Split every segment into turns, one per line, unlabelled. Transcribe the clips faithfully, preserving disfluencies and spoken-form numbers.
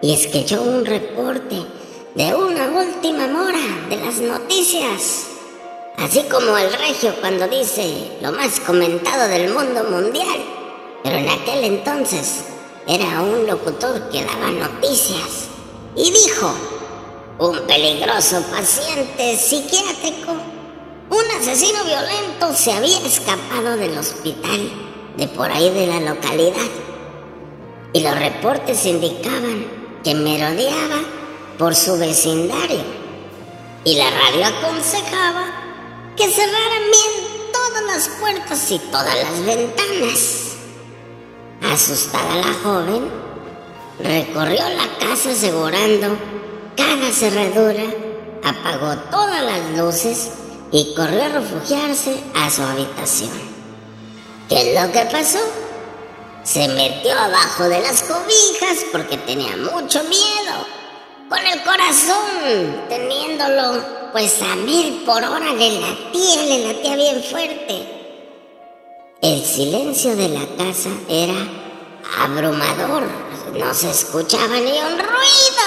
y es que echó un reporte de una última hora de las noticias. Así como el regio cuando dice lo más comentado del mundo mundial. Pero en aquel entonces era un locutor que daba noticias. Y dijo: un peligroso paciente psiquiátrico, un asesino violento se había escapado del hospital de por ahí de la localidad. Y los reportes indicaban que merodeaba por su vecindario. Y la radio aconsejaba que cerraran bien todas las puertas y todas las ventanas. Asustada la joven, recorrió la casa asegurando cada cerradura, apagó todas las luces y corrió a refugiarse a su habitación. ¿Qué es lo que pasó? Se metió abajo de las cobijas porque tenía mucho miedo, con el corazón teniéndolo pues a mil por hora, le latía, le latía bien fuerte. El silencio de la casa era abrumador, no se escuchaba ni un ruido.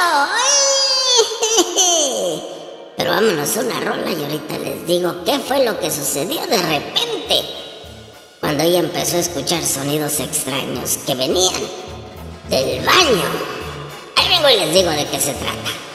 ¡Ay! Pero vámonos a una rola y ahorita les digo qué fue lo que sucedió de repente cuando ella empezó a escuchar sonidos extraños que venían del baño. Ahí vengo y les digo de qué se trata.